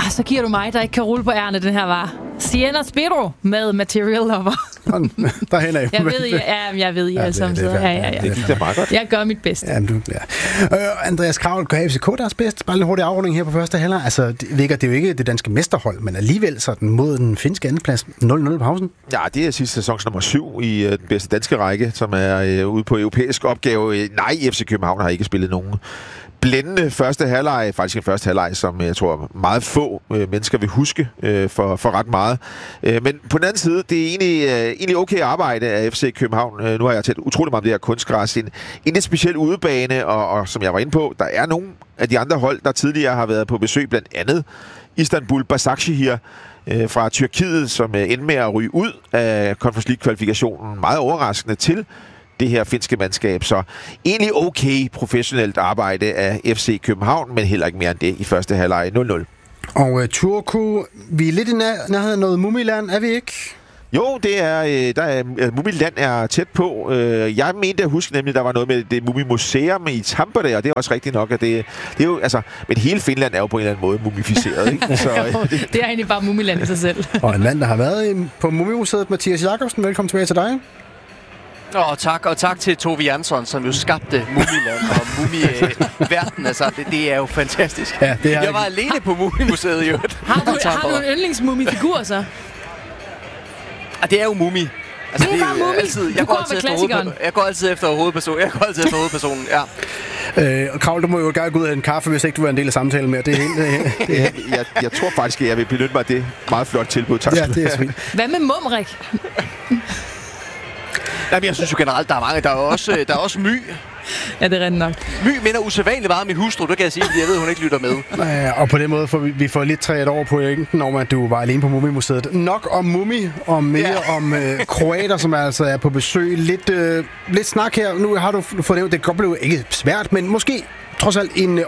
Så giver du mig, der ikke kan rulle på ærne, den her var. Sienna Spiro med Material Lover. Derhen er jeg ved, I alle sammen sidder her. Det gik da meget godt. Jeg gør mit bedste. Andreas Kravl, gør FCK deres bedste? Bare en hurtig afrunding her på første halvleg. Altså, det er jo ikke det danske mesterhold, men alligevel sådan mod den finske andenplads 0-0 i pausen. Ja, det er sidste sæsons nummer 7 i den bedste danske række, som er ude på europæisk opgave. Nej, FC København har ikke spillet nogen blændende første halvleg, faktisk en første halvleg, som jeg tror meget få mennesker vil huske for ret meget. Men på den anden side, det er egentlig okay arbejde af FC København. Nu har jeg talt utrolig meget om det her kunstgræs. En lidt speciel udebane, og som jeg var inde på, der er nogle af de andre hold, der tidligere har været på besøg, blandt andet Istanbul Başakşehir fra Tyrkiet, som endte med at ryge ud af Conference League-kvalifikationen. Meget overraskende til det her finske mandskab. Så egentlig okay professionelt arbejde af FC København, men heller ikke mere end det i første halvleg 0-0. Og Turku, vi er lidt i nærheden af noget Mumiland, er vi ikke? Jo, det er Mumiland er tæt på. Jeg mente at huske nemlig, der var noget med det Mumimuseum i Tampere, og det er også rigtigt nok, at det er jo, altså, men hele Finland er jo på en eller anden måde mumificeret, ikke? Så, det er egentlig bare Mumiland i sig selv. Og en mand, der har været på Mumimuseet, Mathias Jakobsen, velkommen tilbage til dig. Og tak til Tove Jansson, som jo skabte Mumiland og Mumie-verden. Altså, det er jo fantastisk. Ja, jeg var alene på Mumimuseet i øvrigt. Har du en yndlingsmumifigur så? Det er jo Mumi. Altså, det er bare Mumi. Altid, jeg går altid efter hovedpersonen. Ja. Og Kravl, du må jo gerne gå ud af en kaffe, hvis ikke du er en del af samtalen mere. Det er helt, jeg tror faktisk, at jeg vil benytte mig af det meget flot tilbud. Tak. Ja, det er fint. Hvad med Mumrik? Jamen, jeg synes jo generelt, der er mange. Der er også My. Ja, det er rent nok. My minder usædvanligt meget om min hustru, det kan jeg sige, fordi jeg ved, hun ikke lytter med. Og på den måde får vi får lidt træet over på pointen om, at du var alene på Mumimuseet. Nok om Mumi, og mere om kroater, som altså er på besøg. Lidt snak her. Nu har du fået det. Det kan blive ikke svært, men måske trods alt en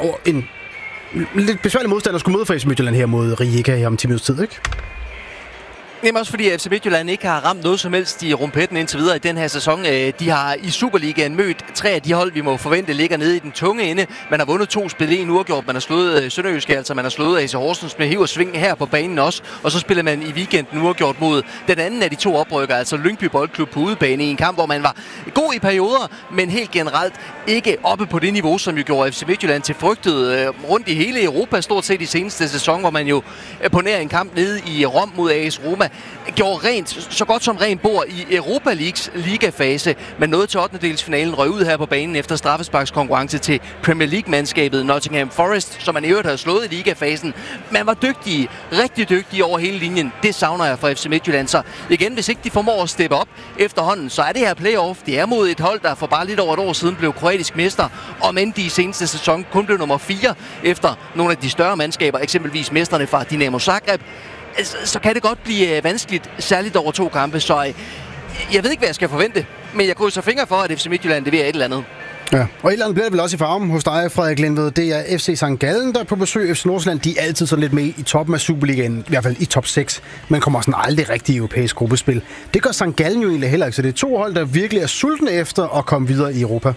lidt besværlig modstander skulle møde for FC Midtjylland her mod Rijeka her om 10 minutters tid, ikke? Jamen også fordi FC Midtjylland ikke har ramt noget som helst i rumpetten indtil videre i den her sæson. De har i Superligaen mødt 3 af de hold, vi må forvente ligger nede i den tunge ende. Man har vundet 2 spil, 1 uafgjort. Man har slået Sønderjyske, altså man har slået AC Horsens med hiv og sving her på banen også. Og så spiller man i weekenden uafgjort mod den anden af de 2 oprykker, altså Lyngby Boldklub på udebane i en kamp, hvor man var god i perioder, men helt generelt ikke oppe på det niveau, som jo gjorde FC Midtjylland til frygtet rundt i hele Europa, stort set i seneste sæson, hvor man jo på nær en kamp nede i Rom mod AS Roma gjorde rent, så godt som rent bord i Europa Leagues ligafase, men nåede til 8. røg ud her på banen efter straffesparkskonkurrence til Premier League-mandskabet Nottingham Forest, som man i øvrigt havde slået i ligafasen. Man var dygtige, rigtig dygtige over hele linjen. Det savner jeg fra FC Midtjylland. Så igen, hvis ikke de formår at steppe op efterhånden, så er det her playoff. Det er mod et hold, der for bare lidt over et år siden blev kroatisk mester, og men de i seneste sæson kun blev nummer 4 efter nogle af de større mandskaber, eksempelvis mesterne fra Dinamo Zagreb. Så kan det godt blive vanskeligt, særligt over 2 kampe, så jeg ved ikke, hvad jeg skal forvente, men jeg krydser fingre for, at FC Midtjylland leverer et eller andet. Ja, og et eller andet bliver det vel også i farven hos dig, Frederik Lindved. Det er FC St. Gallen, der er på besøg. FC Nordsjælland, de er altid sådan lidt med i toppen af Superligaen, i hvert fald i top 6, men kommer sådan aldrig rigtig i europæisk gruppespil. Det gør St. Gallen jo egentlig heller ikke, så det er 2 hold, der virkelig er sultne efter at komme videre i Europa.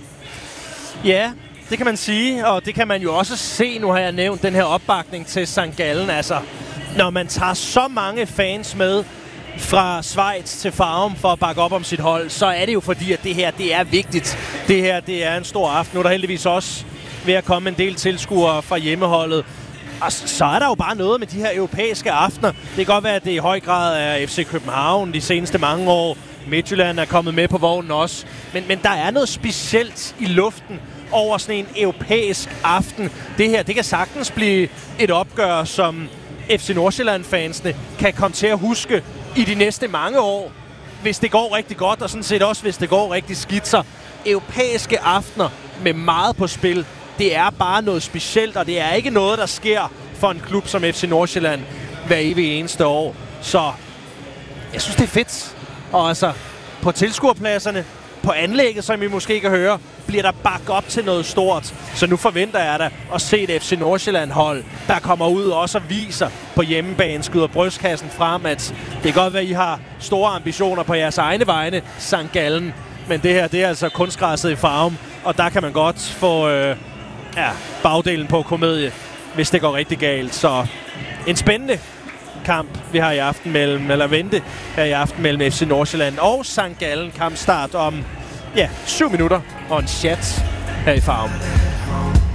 Ja, det kan man sige, og det kan man jo også se. Nu har jeg nævnt den her opbakning til St. Gallen, altså når man tager så mange fans med fra Schweiz til Farum for at bakke op om sit hold, så er det jo fordi, at det her, det er vigtigt. Det her, det er en stor aften. Nu er der heldigvis også ved at komme en del tilskuere fra hjemmeholdet. Og så er der jo bare noget med de her europæiske aftener. Det kan godt være, at det i høj grad er FC København de seneste mange år. Midtjylland er kommet med på vognen også. Men der er noget specielt i luften over sådan en europæisk aften. Det her, det kan sagtens blive et opgør, som FC Nordsjælland-fansene kan komme til at huske i de næste mange år, hvis det går rigtig godt, og sådan set også, hvis det går rigtig skidt. Så europæiske aftener med meget på spil, det er bare noget specielt, og det er ikke noget, der sker for en klub som FC Nordsjælland hver evig eneste år. Så jeg synes, det er fedt. Og altså, på tilskuerpladserne, på anlægget, som I måske kan høre, bliver der bakket op til noget stort. Så nu forventer jeg da at se et FC Nordsjælland-hold, der kommer ud og også viser på hjemmebane, skyder brystkassen frem, at det kan godt være, at I har store ambitioner på jeres egne vegne, St. Gallen. Men det her, det er altså kunstgræsset i Farum, og der kan man godt få bagdelen på komedie. hvis det går rigtig galt. Så en spændende kamp, vi har i aften vente her i aften mellem FC Nordsjælland og St. Gallen. Kampstart om 7 minutter og en chat her i Farum.